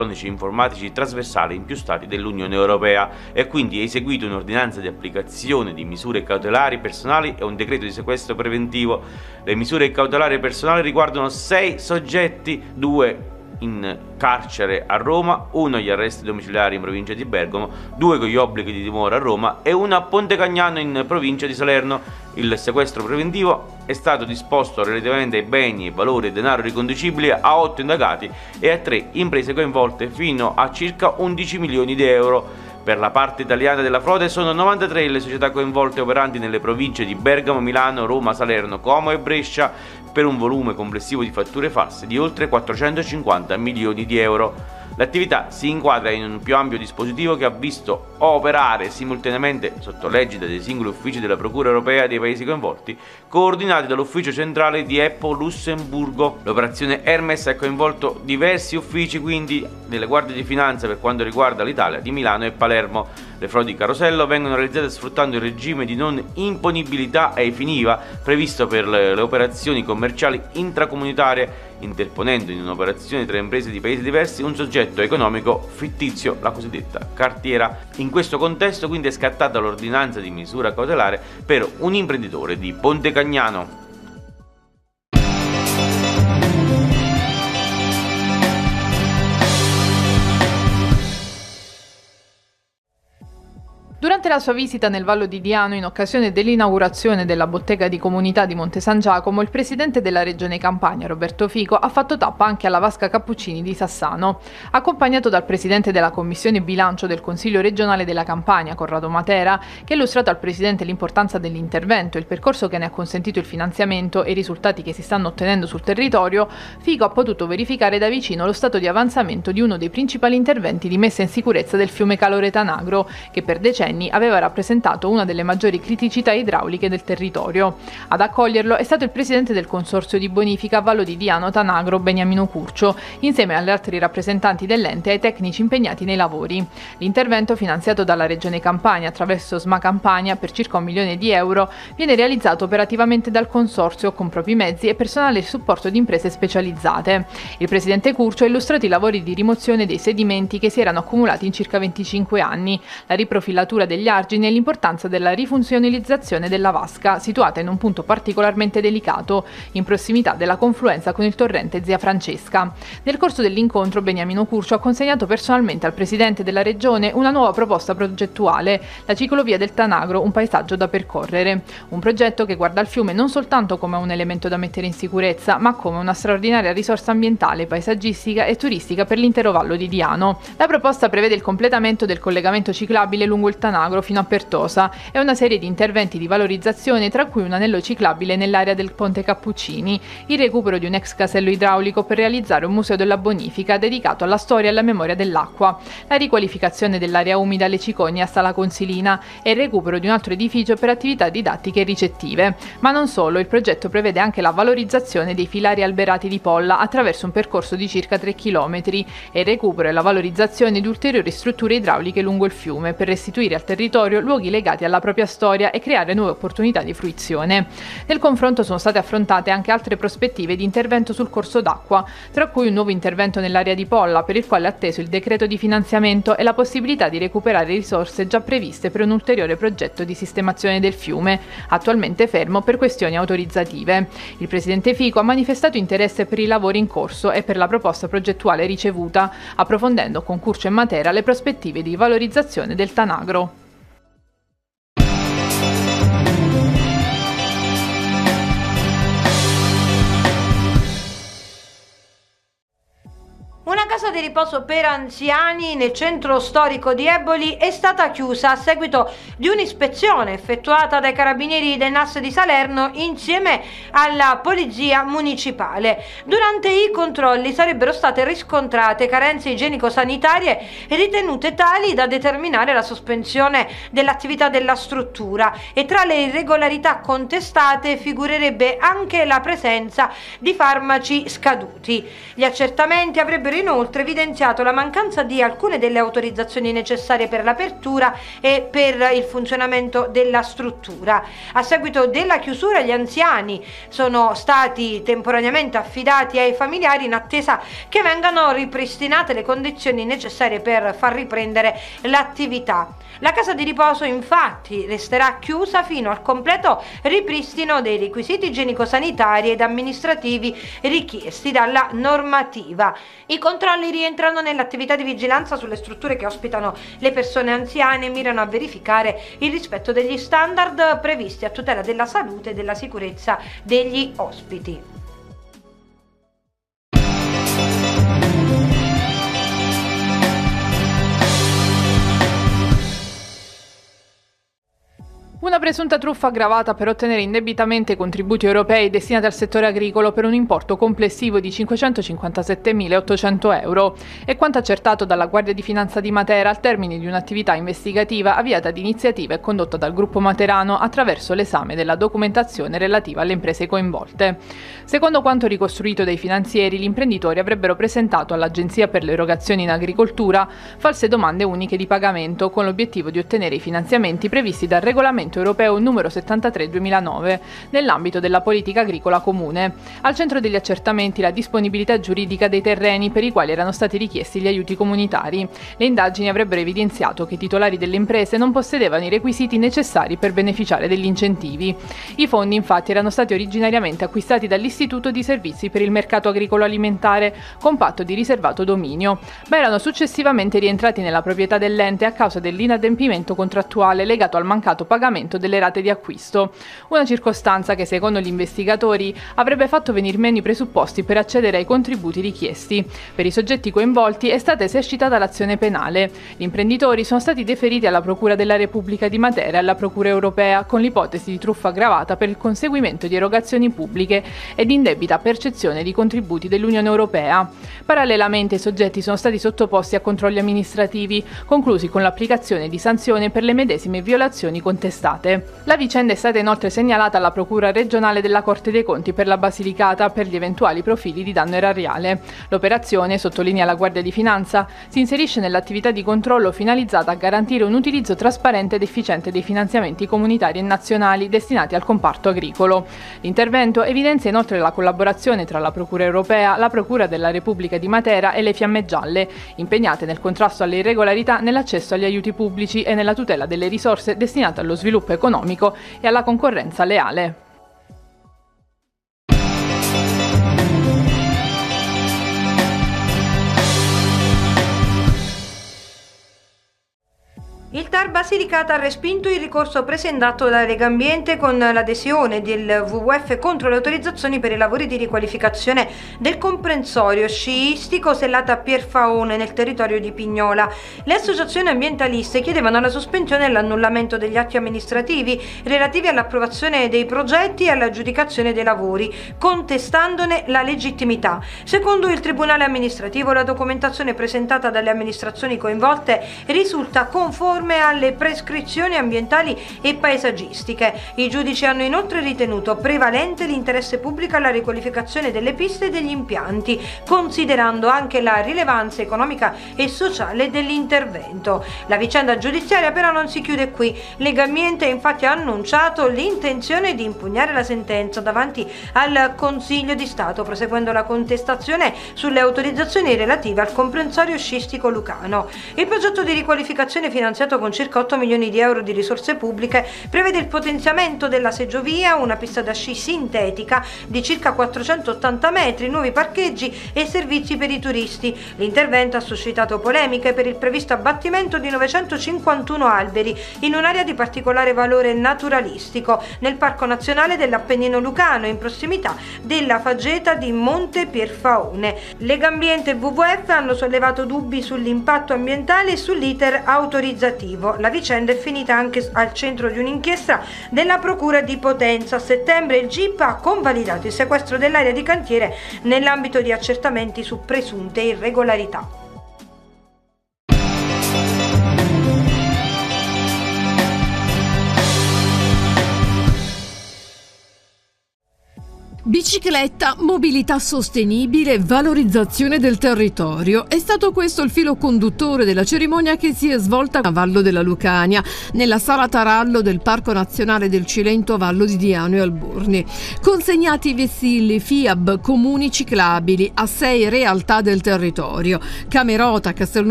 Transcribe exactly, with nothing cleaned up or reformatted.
informatici trasversali in più stati dell'Unione Europea e quindi è eseguito un'ordinanza di applicazione di misure cautelari personali e un decreto di sequestro preventivo. Le misure cautelari personali riguardano sei soggetti, due in carcere a Roma, uno agli arresti domiciliari in provincia di Bergamo, due con gli obblighi di dimora a Roma e uno a Ponte Cagnano in provincia di Salerno. Il sequestro preventivo è stato disposto relativamente ai beni e valori e denaro riconducibili a otto indagati e a tre imprese coinvolte fino a circa undici milioni di euro. Per la parte italiana della frode sono novantatré le società coinvolte operanti nelle province di Bergamo, Milano, Roma, Salerno, Como e Brescia, per un volume complessivo di fatture false di oltre quattrocentocinquanta milioni di euro. L'attività si inquadra in un più ampio dispositivo che ha visto operare simultaneamente sotto l'egida dei singoli uffici della Procura Europea dei paesi coinvolti, coordinati dall'ufficio centrale di Eppo Lussemburgo. L'operazione Hermes ha coinvolto diversi uffici quindi delle guardie di finanza per quanto riguarda l'Italia, di Milano e Palermo. Le frodi carosello vengono realizzate sfruttando il regime di non imponibilità ai fini I V A previsto per le, le operazioni commerciali intracomunitarie, interponendo in un'operazione tra imprese di paesi diversi un soggetto economico fittizio, la cosiddetta cartiera. In questo contesto quindi è scattata l'ordinanza di misura cautelare per un imprenditore di Ponte Cagnano. Durante la sua visita nel Vallo di Diano, in occasione dell'inaugurazione della bottega di comunità di Monte San Giacomo, il presidente della regione Campania, Roberto Fico, ha fatto tappa anche alla Vasca Cappuccini di Sassano. Accompagnato dal presidente della commissione bilancio del Consiglio regionale della Campania, Corrado Matera, che ha illustrato al presidente l'importanza dell'intervento, il percorso che ne ha consentito il finanziamento e i risultati che si stanno ottenendo sul territorio, Fico ha potuto verificare da vicino lo stato di avanzamento di uno dei principali interventi di messa in sicurezza del fiume Calore Tanagro, che per decenni aveva rappresentato una delle maggiori criticità idrauliche del territorio. Ad accoglierlo è stato il presidente del consorzio di bonifica Vallo di Diano Tanagro, Beniamino Curcio, insieme agli altri rappresentanti dell'ente e ai tecnici impegnati nei lavori. L'intervento, finanziato dalla regione Campania attraverso SMA Campania per circa un milione di euro, viene realizzato operativamente dal consorzio con propri mezzi e personale di supporto di imprese specializzate. Il presidente Curcio ha illustrato i lavori di rimozione dei sedimenti che si erano accumulati in circa venticinque anni, la riprofilatura degli argini e l'importanza della rifunzionalizzazione della vasca, situata in un punto particolarmente delicato, in prossimità della confluenza con il torrente Zia Francesca. Nel corso dell'incontro, Beniamino Curcio ha consegnato personalmente al presidente della regione una nuova proposta progettuale, la ciclovia del Tanagro, un paesaggio da percorrere. Un progetto che guarda il fiume non soltanto come un elemento da mettere in sicurezza, ma come una straordinaria risorsa ambientale, paesaggistica e turistica per l'intero Vallo di Diano. La proposta prevede il completamento del collegamento ciclabile lungo il Tanagro fino a Pertosa e una serie di interventi di valorizzazione, tra cui un anello ciclabile nell'area del Ponte Cappuccini, il recupero di un ex casello idraulico per realizzare un museo della bonifica dedicato alla storia e alla memoria dell'acqua, la riqualificazione dell'area umida alle Cicogne a Sala Consilina e il recupero di un altro edificio per attività didattiche e ricettive. Ma non solo, il progetto prevede anche la valorizzazione dei filari alberati di Polla attraverso un percorso di circa tre chilometri e il recupero e la valorizzazione di ulteriori strutture idrauliche lungo il fiume per restituire al territorio luoghi legati alla propria storia e creare nuove opportunità di fruizione. Nel confronto sono state affrontate anche altre prospettive di intervento sul corso d'acqua, tra cui un nuovo intervento nell'area di Polla, per il quale è atteso il decreto di finanziamento e la possibilità di recuperare risorse già previste per un ulteriore progetto di sistemazione del fiume, attualmente fermo per questioni autorizzative. Il presidente Fico ha manifestato interesse per i lavori in corso e per la proposta progettuale ricevuta, approfondendo con Curcio e Matera le prospettive di valorizzazione del Tanagro. Una casa di riposo per anziani nel centro storico di Eboli è stata chiusa a seguito di un'ispezione effettuata dai carabinieri del N A S di Salerno insieme alla polizia municipale. Durante i controlli sarebbero state riscontrate carenze igienico-sanitarie ritenute tali da determinare la sospensione dell'attività della struttura, e tra le irregolarità contestate figurerebbe anche la presenza di farmaci scaduti. Gli accertamenti avrebbero inoltre inoltre evidenziato la mancanza di alcune delle autorizzazioni necessarie per l'apertura e per il funzionamento della struttura. A seguito della chiusura gli anziani sono stati temporaneamente affidati ai familiari in attesa che vengano ripristinate le condizioni necessarie per far riprendere l'attività. La casa di riposo infatti resterà chiusa fino al completo ripristino dei requisiti igienico-sanitari ed amministrativi richiesti dalla normativa. I controlli rientrano nell'attività di vigilanza sulle strutture che ospitano le persone anziane e mirano a verificare il rispetto degli standard previsti a tutela della salute e della sicurezza degli ospiti. Una presunta truffa aggravata per ottenere indebitamente contributi europei destinati al settore agricolo per un importo complessivo di cinquecentocinquantasettemilaottocento euro è quanto accertato dalla Guardia di Finanza di Matera al termine di un'attività investigativa avviata ad iniziativa e condotta dal gruppo materano attraverso l'esame della documentazione relativa alle imprese coinvolte. Secondo quanto ricostruito dai finanzieri, gli imprenditori avrebbero presentato all'Agenzia per le erogazioni in agricoltura false domande uniche di pagamento con l'obiettivo di ottenere i finanziamenti previsti dal regolamento europeo numero settantatré duemilanove nell'ambito della politica agricola comune. Al centro degli accertamenti la disponibilità giuridica dei terreni per i quali erano stati richiesti gli aiuti comunitari. Le indagini avrebbero evidenziato che i titolari delle imprese non possedevano i requisiti necessari per beneficiare degli incentivi. I fondi infatti erano stati originariamente acquistati dall'Istituto di Servizi per il Mercato Agricolo Alimentare con patto di riservato dominio, ma erano successivamente rientrati nella proprietà dell'ente a causa dell'inadempimento contrattuale legato al mancato pagamento delle rate di acquisto, una circostanza che secondo gli investigatori avrebbe fatto venir meno i presupposti per accedere ai contributi richiesti. Per i soggetti coinvolti è stata esercitata l'azione penale. Gli imprenditori sono stati deferiti alla Procura della Repubblica di Matera e alla Procura europea con l'ipotesi di truffa aggravata per il conseguimento di erogazioni pubbliche e di indebita percezione di contributi dell'Unione Europea. Parallelamente i soggetti sono stati sottoposti a controlli amministrativi, conclusi con l'applicazione di sanzioni per le medesime violazioni contestate. La vicenda è stata inoltre segnalata alla Procura regionale della Corte dei Conti per la Basilicata per gli eventuali profili di danno erariale. L'operazione, sottolinea la Guardia di Finanza, si inserisce nell'attività di controllo finalizzata a garantire un utilizzo trasparente ed efficiente dei finanziamenti comunitari e nazionali destinati al comparto agricolo. L'intervento evidenzia inoltre la collaborazione tra la Procura europea, la Procura della Repubblica di Matera e le Fiamme Gialle, impegnate nel contrasto alle irregolarità nell'accesso agli aiuti pubblici e nella tutela delle risorse destinate allo sviluppo economico e alla concorrenza leale. Il T A R Basilicata ha respinto il ricorso presentato da Legambiente con l'adesione del W W F contro le autorizzazioni per i lavori di riqualificazione del comprensorio sciistico Sellata Pierfaone nel territorio di Pignola. Le associazioni ambientaliste chiedevano la sospensione e l'annullamento degli atti amministrativi relativi all'approvazione dei progetti e all'aggiudicazione dei lavori, contestandone la legittimità. Secondo il Tribunale amministrativo, la documentazione presentata dalle amministrazioni coinvolte risulta conforme alle prescrizioni ambientali e paesaggistiche. I giudici hanno inoltre ritenuto prevalente l'interesse pubblico alla riqualificazione delle piste e degli impianti, considerando anche la rilevanza economica e sociale dell'intervento. La vicenda giudiziaria però non si chiude qui. Legambiente infatti ha annunciato l'intenzione di impugnare la sentenza davanti al Consiglio di Stato, proseguendo la contestazione sulle autorizzazioni relative al comprensorio sciistico lucano. Il progetto di riqualificazione finanziato con circa otto milioni di euro di risorse pubbliche prevede il potenziamento della seggiovia, una pista da sci sintetica di circa quattrocentottanta metri, nuovi parcheggi e servizi per i turisti. L'intervento ha suscitato polemiche per il previsto abbattimento di novecentocinquantuno alberi in un'area di particolare valore naturalistico nel Parco Nazionale dell'Appennino Lucano, in prossimità della faggeta di Monte Pierfaone. Legambiente e W W F hanno sollevato dubbi sull'impatto ambientale e sull'iter autorizzativo. La vicenda è finita anche al centro di un'inchiesta della Procura di Potenza. A settembre il G I P ha convalidato il sequestro dell'area di cantiere nell'ambito di accertamenti su presunte irregolarità. Bicicletta, mobilità sostenibile, valorizzazione del territorio. È stato questo il filo conduttore della cerimonia che si è svolta a Vallo della Lucania, nella sala Tarallo del Parco Nazionale del Cilento a Vallo di Diano e Alburni. Consegnati i vessilli F I A B comuni ciclabili a sei realtà del territorio: Camerota, Castelnuovo